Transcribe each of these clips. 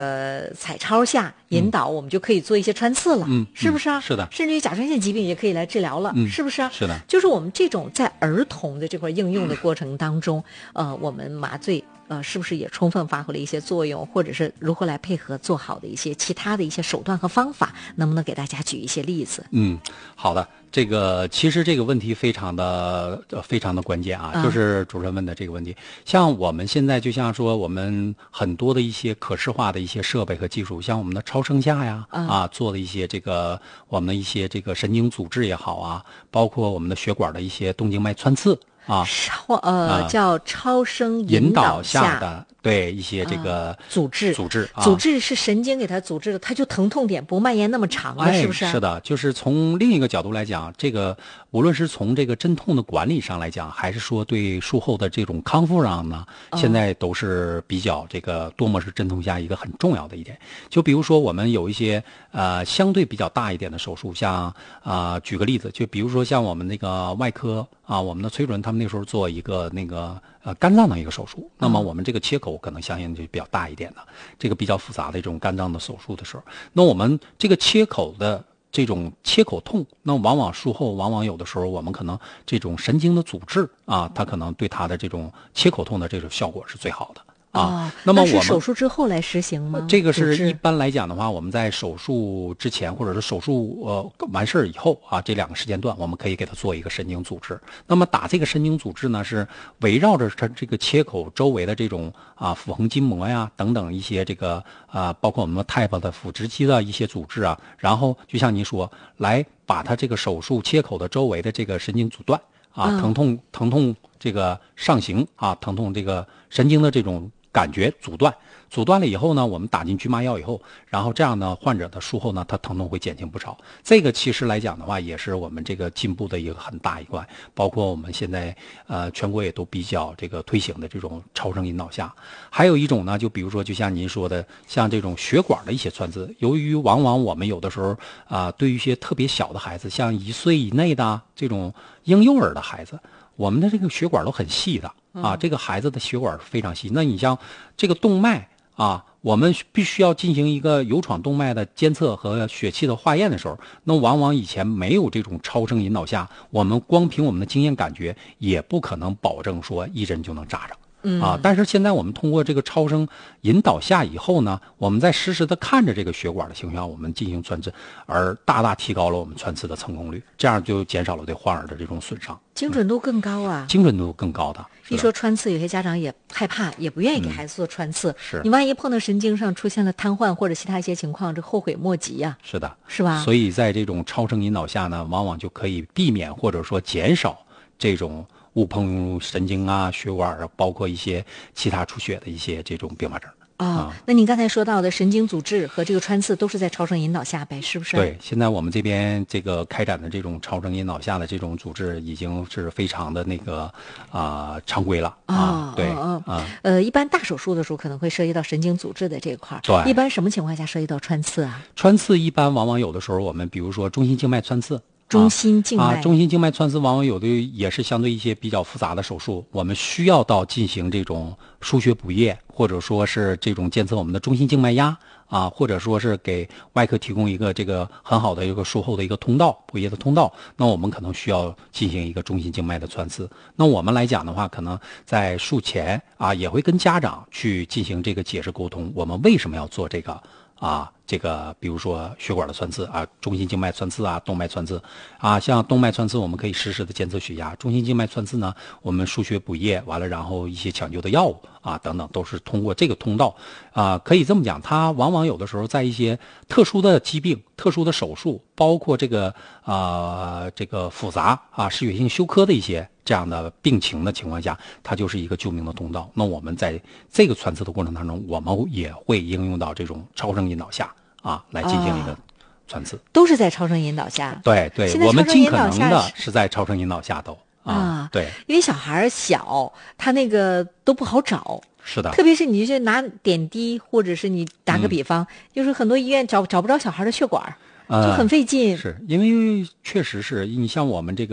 彩超下引导，我们就可以做一些穿刺了，是不是啊？ 是的， 甚至于甲状腺疾病也可以来治疗了，是不是啊？ 是的， 就是我们这种在儿童的这块应用的过程当中，我们麻醉是不是也充分发挥了一些作用，或者是如何来配合做好的一些其他的一些手段和方法，能不能给大家举一些例子？ 好的。其实这个问题非常的关键啊，就是主持人问的这个问题。像我们现在就像说我们很多的一些可视化的一些设备和技术，像我们的超声下呀，做的一些我们的一些这个神经组织也好啊，包括我们的血管的一些动静脉穿刺啊， 叫超声引导下的。对一些这个组织是神经给它组织的，它就疼痛点不蔓延那么长了，是不是？ 是的，就是从另一个角度来讲，这个无论是从这个镇痛的管理上来讲，还是说对术后的这种康复上呢，现在都是比较多模式镇痛下一个很重要的一点。就比如说我们有一些相对比较大一点的手术，像举个例子，就比如说像我们那个外科我们的崔主任他们那时候做一个肝脏的一个手术，那么我们这个切口可能相应就比较大一点的，这个比较复杂的这种肝脏的手术的时候，那我们这个切口的这种切口痛，那往往术后往往有的时候我们可能这种神经的阻滞它可能对它的这种切口痛的这种效果是最好的。那么我们是手术之后来实行吗？ 这个是一般来讲的话，我们在手术之前或者是手术完事儿以后这两个时间段，我们可以给它做一个神经组织。那么打这个神经组织呢，是围绕着它这个切口周围的这种腹横筋膜呀等等一些包括我们的 TAP 的腹直肌的一些组织然后就像您说，来把它这个手术切口的周围的这个神经阻断疼痛这个上行疼痛这个神经的这种感觉阻断了以后呢，我们打进局麻药以后，然后这样呢，患者的术后呢，他疼痛会减轻不少。这个其实来讲的话，也是我们这个进步的一个很大一块。包括我们现在全国也都比较推行的这种超声引导下。还有一种呢，就比如说就像您说的，像这种血管的一些穿刺，由于往往我们有的时候对于一些特别小的孩子，像1岁以内的这种婴幼儿的孩子，我们的这个血管都很细的这个孩子的血管非常细。那你像这个动脉我们必须要进行一个有闯动脉的监测和血气的化验的时候，那往往以前没有这种超声引导下，我们光凭我们的经验感觉也不可能保证说一针就能扎上。但是现在我们通过这个超声引导下以后呢，我们在实时的看着这个血管的情况下，我们进行穿刺，而大大提高了我们穿刺的成功率，这样就减少了对患儿的这种损伤， 精准度更高精准度更高的。 一说穿刺，有些家长也害怕，也不愿意给孩子做穿刺。 是你万一碰到神经上出现了瘫痪或者其他一些情况，这后悔莫及呀。 是的， 是吧？ 所以在这种超声引导下呢，往往就可以避免或者说减少这种误碰神经血管包括一些其他出血的一些这种并发症。 那您刚才说到的神经阻滞和这个穿刺都是在超声引导下呗，是不是？ 对，现在我们这边这个开展的这种超声引导下的这种阻滞已经是非常的常规了对，一般大手术的时候可能会涉及到神经阻滞的这块， 对， 一般什么情况下涉及到穿刺啊？ 穿刺一般往往有的时候我们比如说中心静脉穿刺。 中心静脉穿刺往往有的也是相对一些比较复杂的手术，我们需要到进行这种输血补液，或者说是这种监测我们的中心静脉压或者说是给外科提供一个这个很好的一个术后的一个通道，补液的通道，那我们可能需要进行一个中心静脉的穿刺。那我们来讲的话，可能在术前也会跟家长去进行这个解释沟通，我们为什么要做这个这个比如说血管的穿刺中心静脉穿刺动脉穿刺像动脉穿刺我们可以实时的监测血压，中心静脉穿刺呢我们输血补液完了，然后一些抢救的药物等等都是通过这个通道可以这么讲，它往往有的时候在一些特殊的疾病、特殊的手术，包括这个复杂失血性休克的一些这样的病情的情况下，它就是一个救命的通道。那我们在这个穿刺的过程当中，我们也会应用到这种超声引导下来进行一个穿刺， 都是在超声引导下。 对，我们尽可能的是在超声引导下都对， 因为小孩小，他那个都不好找。 是的， 特别是你就拿点滴，或者是你打个比方，就是很多医院找不着小孩的血管。就很费劲， 是因为确实是你像我们这个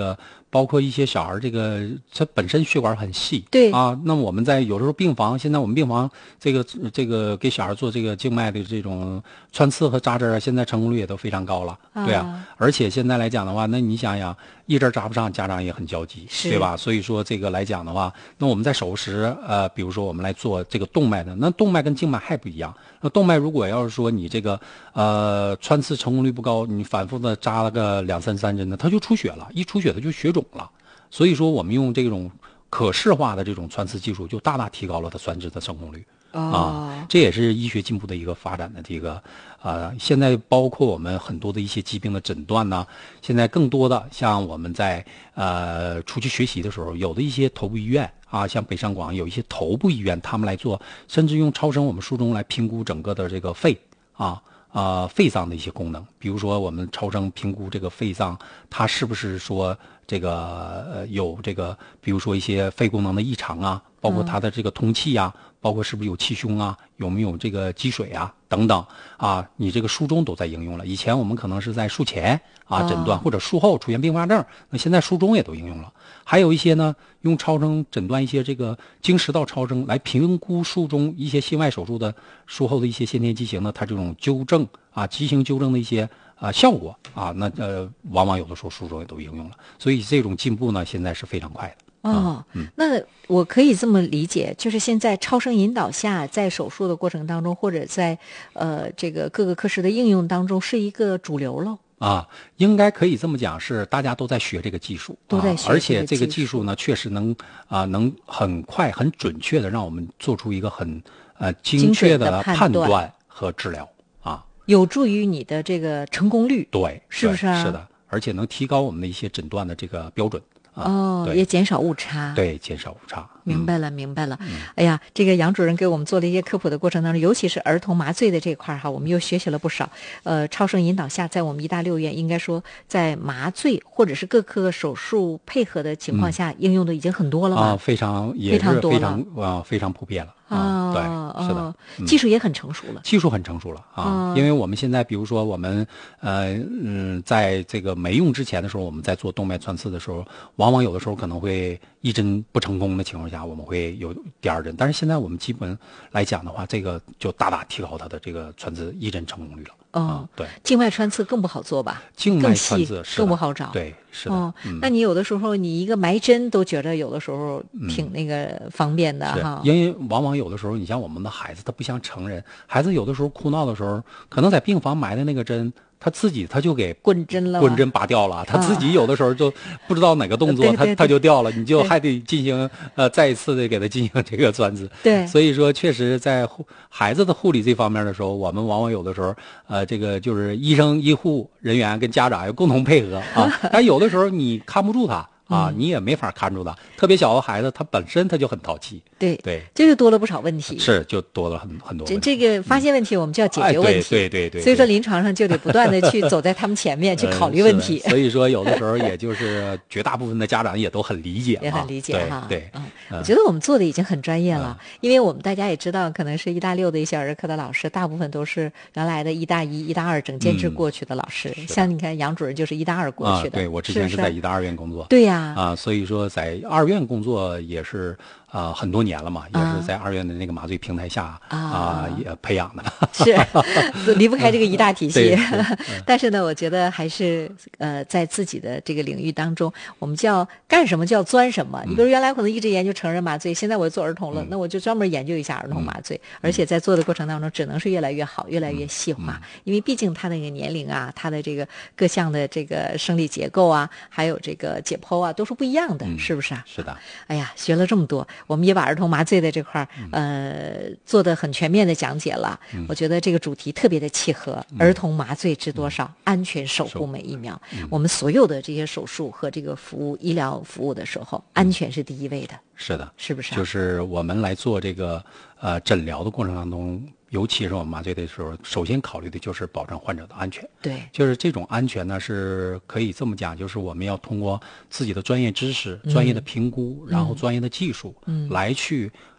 包括一些小孩他本身血管很细， 对啊，那么我们有的时候病房，现在我们病房这个给小孩做这个静脉的这种穿刺和扎针啊，现在成功率也都非常高了，对啊，而且现在来讲的话，那你想想一针扎不上，家长也很焦急，对吧？所以说这个来讲的话，那我们在手术时，比如说我们来做这个动脉的，那动脉跟静脉还不一样。那动脉如果要是说你这个穿刺成功率不高，你反复的扎了个2、3针呢，它就出血了，一出血它就血肿了。所以说我们用这种可视化的这种穿刺技术，就大大提高了它穿刺的成功率。这也是医学进步的一个发展的这个现在包括我们很多的一些疾病的诊断呢，现在更多的像我们在出去学习的时候，有的一些头部医院啊，像北上广有一些头部医院，他们来做，甚至用超声我们书中来评估整个的这个肺肺脏的一些功能，比如说我们超声评估这个肺脏，它是不是说这个有这个，比如说一些肺功能的异常啊，包括它的这个通气啊，包括是不是有气胸啊，有没有这个积水啊等等啊，你这个术中都在应用了。以前我们可能是在术前诊断，或者术后出现并发症，那现在术中也都应用了。还有一些呢，用超声诊断一些这个经食道超声来评估术中一些心外手术的术后的一些先天畸形的它这种纠正畸形纠正的一些效果那往往有的时候术中也都应用了。所以这种进步呢，现在是非常快的。 那我可以这么理解，就是现在超声引导下，在手术的过程当中，或者在这个各个科室的应用当中，是一个主流喽。 应该可以这么讲，是大家都在学这个技术， 都在学， 而且这个技术呢，确实能很快、很准确的让我们做出一个很精确的判断和治疗有助于你的这个成功率， 对， 是不是啊？ 是的，而且能提高我们的一些诊断的这个标准。 也减少误差。 对，减少误差。 明白了，明白了。哎呀，这个杨主任给我们做了一些科普的过程当中，尤其是儿童麻醉的这块哈，我们又学习了不少。超声引导下，在我们医大6院，应该说在麻醉或者是各科手术配合的情况下，应用的已经很多了吧？ 非常普遍了。对，是的， 技术也很成熟了。 技术很成熟了因为我们现在比如说我们在这个没用之前的时候，我们在做动脉穿刺的时候，往往有的时候可能会一针不成功的情况下，我们会有第二针。但是现在我们基本来讲的话，这个就大大提高它的这个穿刺一针成功率了。对， 静脉穿刺更不好做吧？ 静脉穿刺更不好找。 对，是的。 那你有的时候你一个埋针都觉得有的时候挺那个方便的哈。 因为往往有的时候，你像我们的孩子，他不像成人，孩子有的时候哭闹的时候，可能在病房埋的那个针，他就给滚针拔掉了，他自己有的时候就不知道哪个动作，他就掉了，你就还得进行再一次的给他进行这个穿刺。 对， 所以说确实在孩子的护理这方面的时候，我们往往有的时候这个就是医生医护人员跟家长要共同配合但有的时候你看不住他。你也没法看住他，特别小的孩子，他本身他就很淘气。 对，这就多了不少问题。 是，就多了很多问题。 这个发现问题，我们就要解决问题。 对。 所以说，临床上就得不断的去走在他们前面去考虑问题。 所以说，有的时候也就是绝大部分的家长也都很理解， 也很理解哈。 对， 我觉得我们做的已经很专业了，因为我们大家也知道，可能是医大6的一些儿科的老师，大部分都是原来的医大1、医大2整兼制过去的老师。像你看，杨主任就是医大2过去的。 对，我之前是在医大2院工作。 对呀。 所以说在2院工作也是很多年了嘛，也是在2院的那个麻醉平台下也培养的。 是离不开这个医大体系。但是呢，我觉得还是在自己的这个领域当中，我们叫干什么就要钻什么。你比如原来可能一直研究成人麻醉，现在我做儿童了，那我就专门研究一下儿童麻醉，而且在做的过程当中，只能是越来越好，越来越细化，因为毕竟他那个年龄他的这个各项的这个生理结构还有这个解剖都是不一样的，是不是啊？ 是的。 哎呀，学了这么多，我们也把儿童麻醉的这块做得很全面的讲解了。我觉得这个主题特别的契合，儿童麻醉知多少，安全守护每一秒。我们所有的这些手术和这个服务医疗服务的时候，安全是第一位的。 是的， 是不是就是我们来做这个诊疗的过程当中，尤其是我们麻醉的时候，首先考虑的就是保证患者的安全。 对， 就是这种安全呢，是可以这么讲，就是我们要通过自己的专业知识、专业的评估，然后专业的技术，来去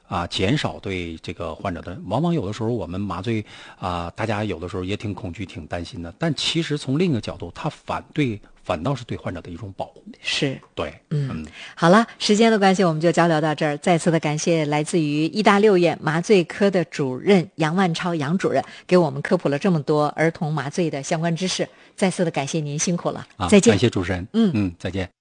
减少对这个患者的。往往有的时候我们麻醉大家有的时候也挺恐惧、挺担心的，但其实从另一个角度，它反倒是对患者的一种保护。 是， 对， 好了，时间的关系，我们就交流到这儿。再次的感谢来自于医大6院麻醉科的主任杨万超杨主任，给我们科普了这么多儿童麻醉的相关知识。再次的感谢您，辛苦了，再见。 感谢主持人，再见。